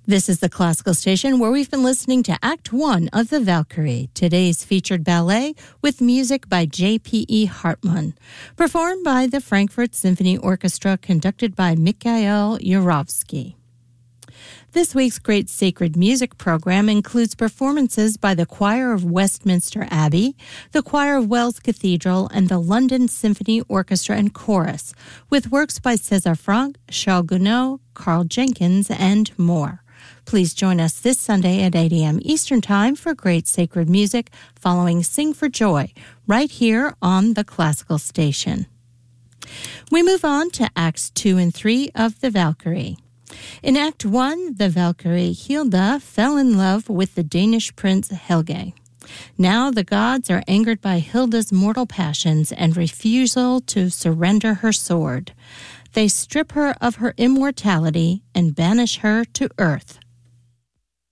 This is the Classical Station where we've been listening to Act 1 of The Valkyrie, today's featured ballet with music by J.P.E. Hartmann, performed by the Frankfurt Symphony Orchestra, conducted by Mikhail Yurovsky. This week's Great Sacred Music program includes performances by the Choir of Westminster Abbey, the Choir of Wells Cathedral, and the London Symphony Orchestra and Chorus, with works by César Franck, Charles Gounod, Carl Jenkins, and more. Please join us this Sunday at 8 a.m. Eastern Time for Great Sacred Music following Sing for Joy, right here on the Classical Station. We move on to Acts 2 and 3 of The Valkyrie. In Act 1, the Valkyrie Hilda fell in love with the Danish prince Helge. Now the gods are angered by Hilda's mortal passions and refusal to surrender her sword. They strip her of her immortality and banish her to earth